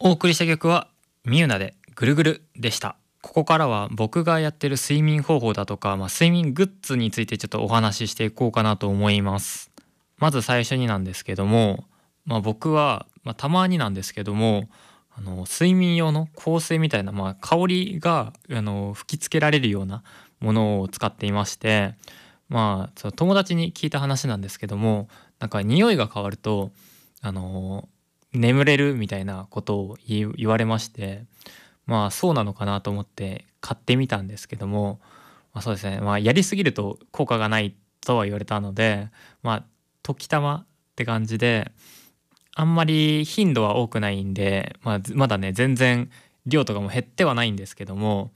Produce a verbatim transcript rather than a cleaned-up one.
お送りした曲はミユナでぐるぐるでした。ここからは僕がやってる睡眠方法だとか、まあ、睡眠グッズについてちょっとお話ししていこうかなと思います。まず最初になんですけども、まあ、僕は、まあ、たまになんですけども、あの睡眠用の香水みたいな、まあ、香りがあの吹きつけられるようなものを使っていまして、まあその友達に聞いた話なんですけども、なんか匂いが変わるとあの眠れるみたいなことを言い言われまして、まあそうなのかなと思って買ってみたんですけども、まあ、そうですね、まあやりすぎると効果がないとは言われたので、まあ時たまって感じで、あんまり頻度は多くないんで、まあ、ずまだね全然量とかも減ってはないんですけども、